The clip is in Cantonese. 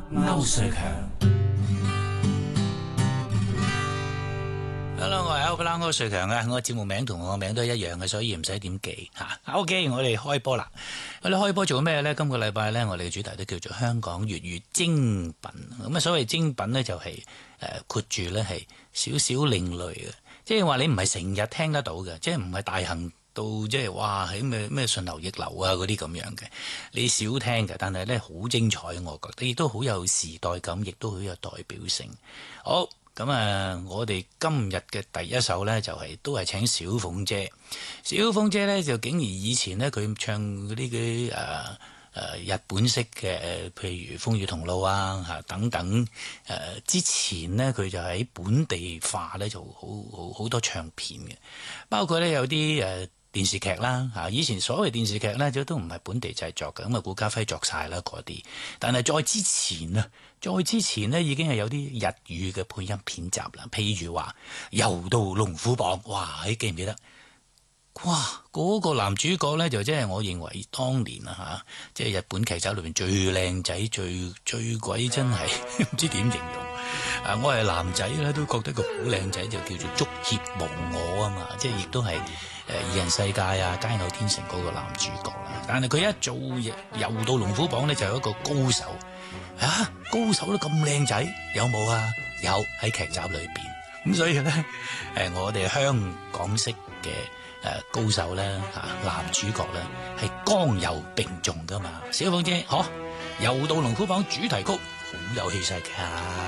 歐瑞強。Hello， 我係歐布拉歐瑞強啊！我節目名同我名都係一樣嘅，所以唔使點記吓。OK， 我哋開波啦！我哋開波做咩呢？今個禮拜呢，我哋嘅主題都叫做香港粵語精品。咁啊，所謂精品呢，就係括住呢係少少另類嘅，即係話你唔係成日聽得到嘅，即係唔係大行到即係哇喺咩順流逆流啊嗰啲咁樣嘅，你少聽嘅，但係呢好精彩，我覺得亦都好有時代感，亦都好有代表性。好。咁啊，我哋今日嘅第一首呢，就都係請小鳳姐。小鳳姐呢，就竟然以前呢，佢唱嗰啲日本式嘅，譬如《風雨同路》啊等等。之前呢，佢就喺本地化呢，就好多唱片嘅，包括呢有啲電視劇啦嚇，以前所謂電視劇呢，都唔係本地製作嘅，咁啊顧嘉輝作晒啦嗰啲。但係再之前呢，已經係有啲日語嘅配音片集啦，譬如話《柔道龍虎榜》，哇！你記唔記得？哇！嗰個男主角呢，就即係我認為當年啊嚇，即係日本劇集裏邊最靚仔、最鬼真係唔知點形容。我係男仔咧，都覺得佢好靚仔，就叫做足協無我啊嘛，即係亦都係二人世界啊、街偶天成嗰個男主角啦。但係佢一做柔道龍虎榜呢，就有一個高手啊，高手都咁靚仔，有冇啊？有，喺劇集裏邊。咁所以呢，我哋香港式嘅高手咧男主角咧係剛柔並重噶嘛。小鳳姐，柔道龍虎榜主題曲好有氣勢㗎。